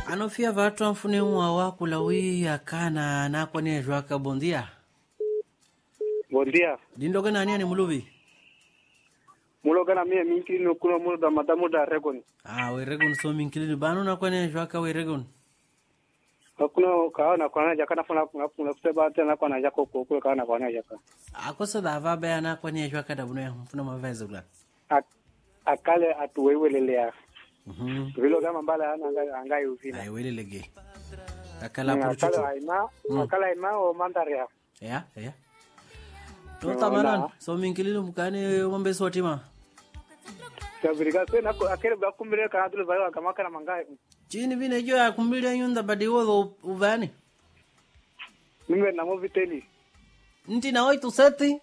Anofia vatu amfune mwa kulawi akana na kwenye jwaka bondia. Bondia. Dindoga nani ani mulubi? Muloga na mie minki no kuno mulo da madamu da regon. We regon so minki ni banu na kwenye jwaka we regon. Kuno kaona kwana jaka na funa kuseba tena kwana jaka kuno kaona kwana jaka. Akosa da va be na kwenye jwaka da bunu mfuna maveza gula. Akale atuwewelelea. Vilo kama mbala angai ufina. Ai welelege. Akala puruchuchu. Akala ima o mandaria. Ya. Tota malan so minkilinu mukane umbe sotima. Kabiriga sena akere bakumbire ka adulu bayo kama kana mangai. Chini vine jo akumbire yunda badiwo uvani. Mimi na moviteli. Nti na 87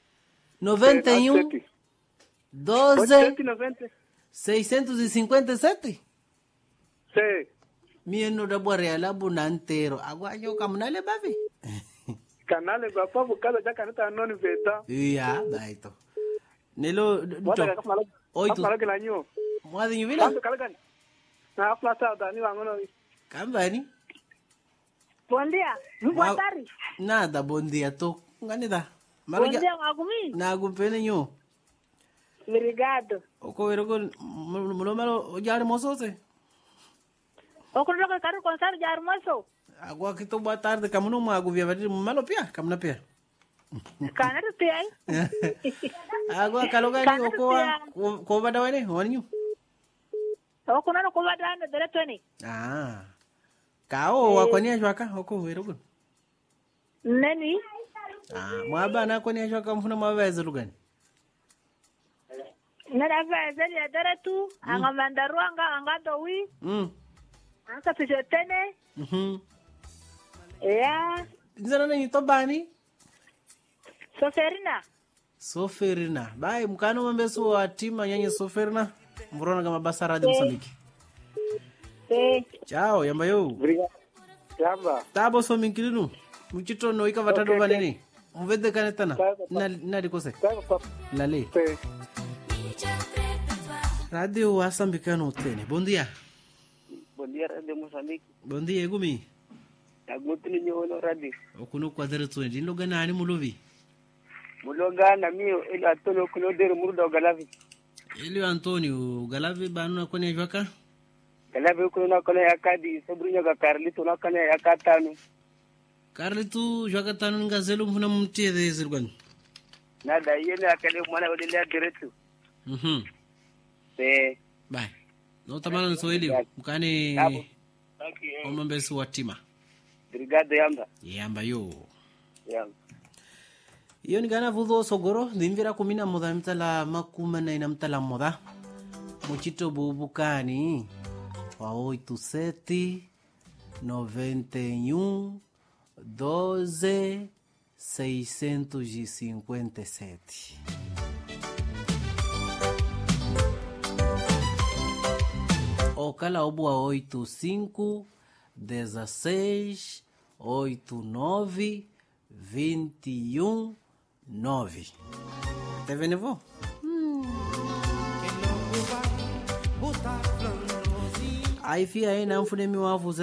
91 12 657. Sí. Mieno da bore ala bunantero. Agwa yo kamnale bavi. Kanale bapa bukala jaka nita noni veta. Iya, baito. Nelo oito. Para que la nyo. Mwadi nyuvila? Kanto kalagan. Na plata da ni wangono. Kambani? Bondia, boa tarde. Nada, bom dia, tô. Nganida. Bondia, agumi? Na agumpene nyo. Obrigado. Oko weroko mulomalo ojari mosose. Oko rogo karu konsar jar moso. Agua que boa tarde, kamuno mo agu via malo pia, kamna pia. Kana pia. Agua kalogani oko ko bada wene, wanyu. Oko nano ko bada na deretoni. Kao wakwani ajwaka oko weroko. Nani? Mwaba na kwani ajwaka mfuna maweza lugani. Nada vazeli ya deretu, anga mandaruanga anga dowi. Anga pisotene. Ya. Nzana nani tobani? Soferina. Bai mkano mambesu wa tima nyanye Soferina. Murona kama basara de Msambiki. Ciao, yamba yo. Yamba. Tabo so minkilinu. Mchito no ika vatado banini. Mvede kanetana. Na dikose. Lale. Radio Wasambikano utene. Bom dia. Bom dia, Radio Moçambique. Bom dia, Gumi. Agutini nyono radio. Okuno kwadere tuwe. Dindo gana ani muluvi? Muloga na mio ili Antonio kuno dere muruda Galavi. Ili Antonio Galavi banu na kwenye jwaka? Galavi kuno na kone yakadi sobrinyo ga Carlito na kone yakatanu. Carlito jwaka tanu nga zelu mfuna mtie de zirgani? Nada yene akale mwana odilea diretu. Bye. No tamana nswahili mkani omambesi wa tima. Obrigado Yamba. Yamba yo. Yamba. Iyo ni gana vudo sogoro dimvira kumina moda mtala makuma na inamtala moda. Muchito bubukani wa 87 91 12 657. Okala obua 85 16 89 21 9. Tá vendo, vô? Aí, fia aí, não fui nem meu avô.